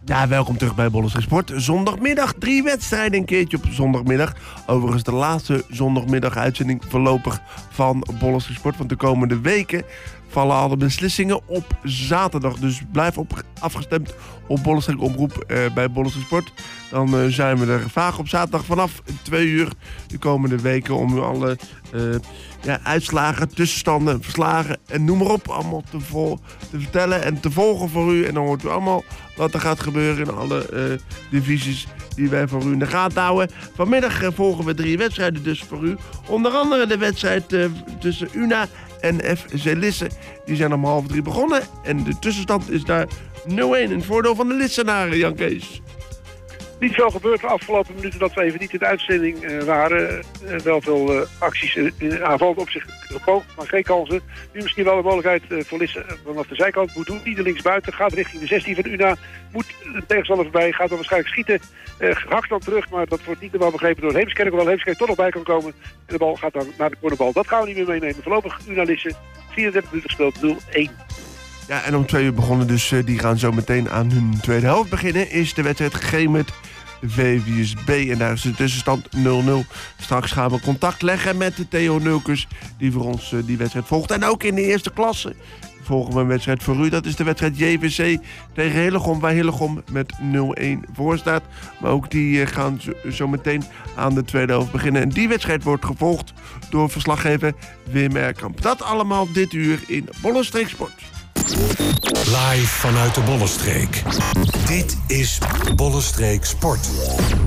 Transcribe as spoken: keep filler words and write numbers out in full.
Ja, welkom terug bij Bollenstreek Sport. Zondagmiddag, drie wedstrijden, een keertje op zondagmiddag. Overigens de laatste zondagmiddag-uitzending voorlopig van Bollenstreek Sport. Want de komende weken vallen alle beslissingen op zaterdag. Dus blijf op, afgestemd op Bollenstreek Omroep eh, bij Bollenstreek Sport. Dan uh, zijn we er vaak op zaterdag vanaf twee uur de komende weken om u alle uh, ja, uitslagen, tussenstanden, verslagen en noem maar op allemaal te, vol, te vertellen en te volgen voor u. En dan hoort u allemaal wat er gaat gebeuren in alle uh, divisies die wij voor u in de gaten houden. Vanmiddag uh, volgen we drie wedstrijden dus voor u. Onder andere de wedstrijd uh, tussen Una en F C Lisse. Die zijn om half drie begonnen en de tussenstand is daar nul een in het voordeel van de Lissenaren, Jan Kees. Niet veel gebeurd de afgelopen minuten dat we even niet in de uitzending uh, waren. Uh, wel veel uh, acties in, in aanvallend op zich gepoogd, maar geen kansen. Nu misschien wel een mogelijkheid uh, voor Lisse uh, vanaf de zijkant. Moet doen, niet de linksbuiten. Gaat richting de zestien van Una. Moet de tegenstander voorbij. Gaat dan waarschijnlijk schieten. Uh, hakt dan terug, maar dat wordt niet helemaal begrepen door Heemskerk. Hoewel Heemskerk toch nog bij kan komen. En de bal gaat dan naar de cornerbal. Dat gaan we niet meer meenemen. Voorlopig Una Lisse. vierendertig minuten gespeeld, nul een. Ja, en om twee uur begonnen, dus uh, die gaan zo meteen aan hun tweede helft beginnen. Is de wedstrijd G met V V S B en daar is de tussenstand nul nul. Straks gaan we contact leggen met de Theo Nulkers die voor ons uh, die wedstrijd volgt. En ook in de eerste klasse volgen we een wedstrijd voor u. Dat is de wedstrijd J V C tegen Hillegom, waar Hillegom met nul een voor staat. Maar ook die uh, gaan zo, zo meteen aan de tweede helft beginnen. En die wedstrijd wordt gevolgd door verslaggever Wim Erkamp. Dat allemaal dit uur in Bollenstreek Sport. Live vanuit de Bollenstreek. Dit is Bollenstreek Sport.